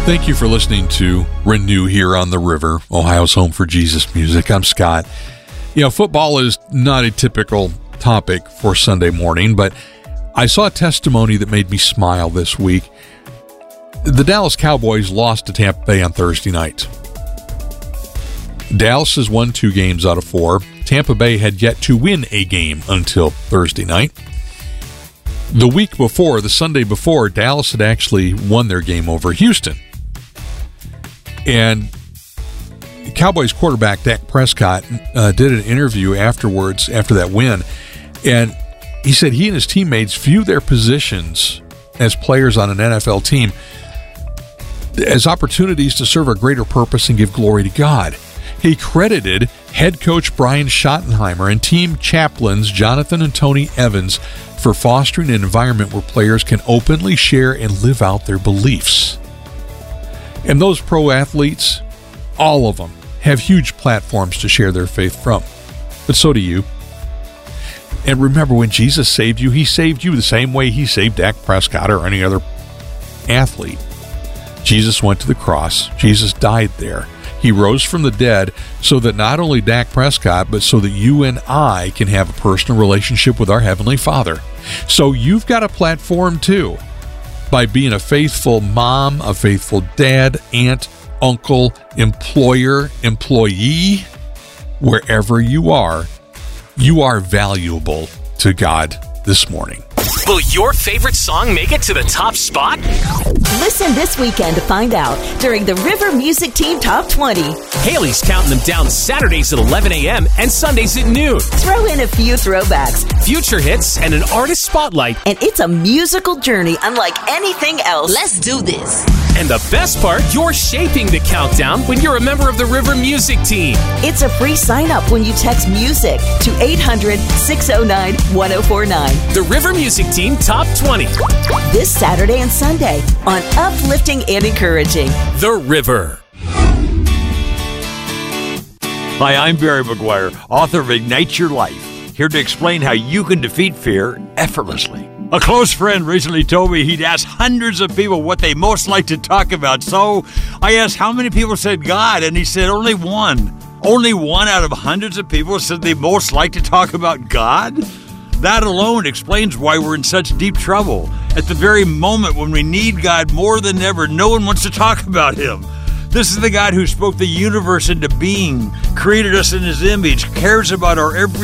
Thank you for listening to Renew here on the River, Ohio's home for Jesus music. I'm Scott. You know, football is not a typical topic for Sunday morning, but I saw a testimony that made me smile this week. The Dallas Cowboys lost to Tampa Bay on Thursday night. Dallas has won 2 games out of 4. Tampa Bay had yet to win a game until Thursday night. The week before, the Sunday before, Dallas had actually won their game over Houston. And Cowboys quarterback Dak Prescott did an interview afterwards, after that win, and he said he and his teammates view their positions as players on an NFL team as opportunities to serve a greater purpose and give glory to God. He credited head coach Brian Schottenheimer and team chaplains Jonathan and Tony Evans for fostering an environment where players can openly share and live out their beliefs. And those pro athletes, all of them, have huge platforms to share their faith from. But so do you. And remember, when Jesus saved you, he saved you the same way he saved Dak Prescott or any other athlete. Jesus went to the cross. Jesus died there. He rose from the dead so that not only Dak Prescott, but so that you and I can have a personal relationship with our Heavenly Father. So you've got a platform too. By being a faithful mom, a faithful dad, aunt, uncle, employer, employee, wherever you are valuable to God this morning. Will your favorite song make it to the top spot? Listen this weekend to find out during the River Music Team Top 20. Haley's counting them down Saturdays at 11 a.m. and Sundays at noon. Throw in a few throwbacks, future hits, and an artist spotlight. And it's a musical journey unlike anything else. Let's do this. And the best part, you're shaping the countdown when you're a member of the River Music Team. It's a free sign-up when you text MUSIC to 800-609-1049. The River Music Team Top 20. This Saturday and Sunday on Uplifting and Encouraging. The River. Hi, I'm Barry McGuire, author of Ignite Your Life, here to explain how you can defeat fear effortlessly. A close friend recently told me he'd asked hundreds of people what they most like to talk about. So I asked how many people said God, and he said only one. Only one out of hundreds of people said they most like to talk about God? That alone explains why we're in such deep trouble. At the very moment when we need God more than ever, no one wants to talk about him. This is the God who spoke the universe into being, created us in his image, cares about our every